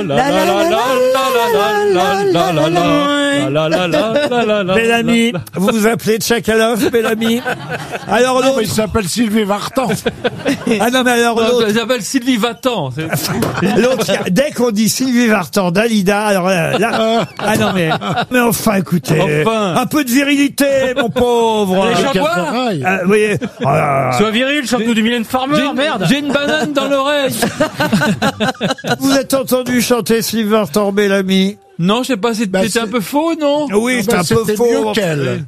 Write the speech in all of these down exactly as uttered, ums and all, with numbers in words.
Bellamy, vous vous appelez Tchakalov, Bellamy? Alors l'autre, il s'appelle Sylvie Vartan. Ah non, mais alors l'autre, Il s'appelle Sylvie Vatan. l'autre, dès qu'on dit Sylvie Vartan, Dalida, alors là, là- ah non mais, mais enfin, écoutez, Enfin. un peu de virilité, mon pauvre. Les Chabois. Ah, vous voyez, ah, Sois viril, chante-nous du Mylène Farmer, J'ai une- merde. J'ai une banane dans l'oreille. vous êtes entendu chanter Sylvie Vartan, Bellamy? Non, je sais pas, c'était Bah, c'était un c'est- peu faux, non? Oui, Ah c'est bah, un peu c'était faux. mieux qu'elle.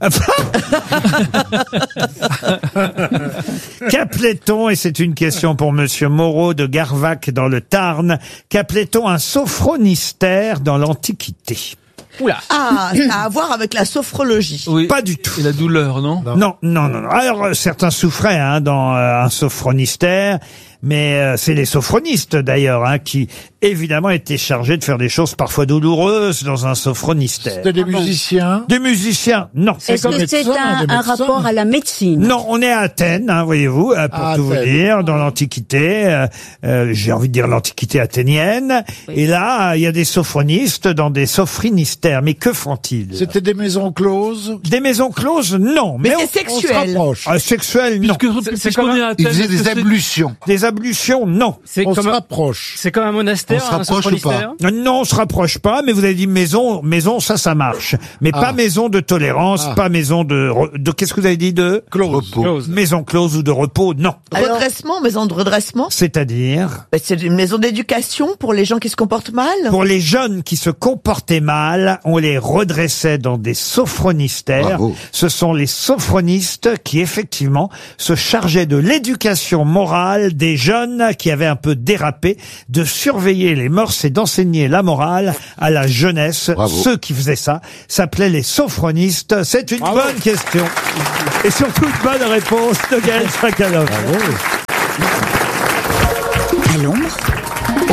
Qu'appelait-on, et c'est une question pour Monsieur Moreau de Garvac dans le Tarn, qu'appelait-on un sophronistère dans l'Antiquité? Oula. Ah, ça a à voir avec la sophrologie. Oui. Pas du tout. Et la douleur, non? Non, non, non, non. Alors, euh, certains souffraient hein, dans euh, un sophronistère, mais euh, c'est les sophronistes d'ailleurs hein, qui, évidemment, étaient chargés de faire des choses parfois douloureuses dans un sophronistère. C'était des musiciens. Des musiciens, non. Est-ce comme que c'est médecin, un, des un médecins. rapport à la médecine? Non, on est à Athènes, hein, voyez-vous, euh, pour À tout vous Athènes. dire, dans l'Antiquité. euh, euh, J'ai envie de dire l'Antiquité athénienne. Et là, il y a des sophronistes dans des sophrinistères. Mais que font-ils? C'était des maisons closes. Des maisons closes? Non. Mais Mais c'est On se sexuel. rapproche. on- euh, sexuelles? Non. Puisque, C'est- puisqu'on c'est comme est à un- Athènes, Il faisait est-ce que des c'est- ablutions. Des ablutions? Non. C'est On comme se un, rapproche. c'est comme un monastère, On se un rapproche ou sophronistère. Non, on se rapproche pas, mais vous avez dit maison, maison, ça, ça marche. Mais Ah. pas maison de tolérance, Ah. pas maison de, re- de, qu'est-ce que vous avez dit de? Close. Close. Maison close ou de repos? Non. Redressement, maison de redressement. C'est-à-dire? Ben, c'est une maison d'éducation pour les gens qui se comportent mal. Pour les jeunes qui se comportaient mal, on les redressait dans des sophronistères. Bravo. Ce sont les sophronistes qui, effectivement, se chargeaient de l'éducation morale des jeunes qui avaient un peu dérapé, de surveiller les mœurs et d'enseigner la morale à la jeunesse. Bravo. Ceux qui faisaient ça s'appelaient les sophronistes. C'est une bonne question. Et surtout une bonne réponse de Gaël Sakharov. À l'ombre